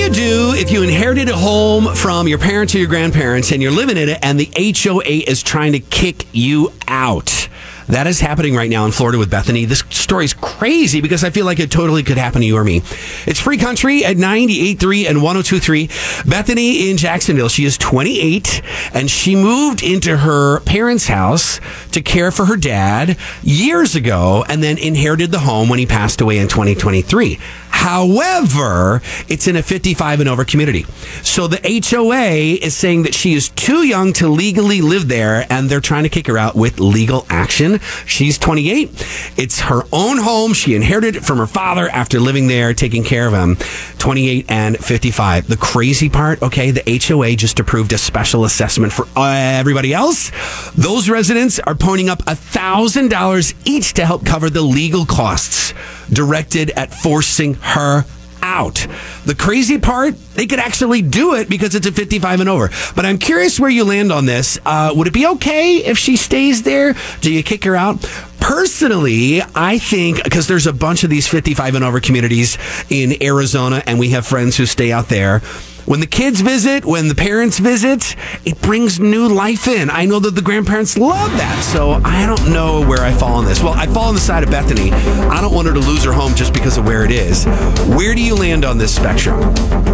you do if you inherited a home from your parents or your grandparents and you're living in it and the HOA is trying to kick you out? That is happening right now in Florida with Bethany. This story is crazy because I feel like it totally could happen to you or me. It's Free Country at 98.3 and 102.3. Bethany in Jacksonville. She is 28 and she moved into her parents' house to care for her dad years ago and then inherited the home when he passed away in 2023. However, it's in a 55 and over community. So the HOA is saying that she is too young to legally live there and they're trying to kick her out with legal action. She's 28. It's her own home. She inherited it from her father after living there, taking care of him. 28 and 55. The crazy part, okay, the HOA just approved a special assessment for everybody else. Those residents are ponying up $1,000 each to help cover the legal costs directed at forcing her out. The crazy part, they could actually do it because it's a 55 and over. But I'm curious where you land on this. Would it be okay if she stays there? Do you kick her out? Personally, I think, because there's a bunch of these 55 and over communities in Arizona, and we have friends who stay out there. When the kids visit, when the parents visit, it brings new life in. I know that the grandparents love that, so I don't know where I fall on this. Well, I fall on the side of Bethany. I don't want her to lose her home just because of where it is. Where do you land on this spectrum?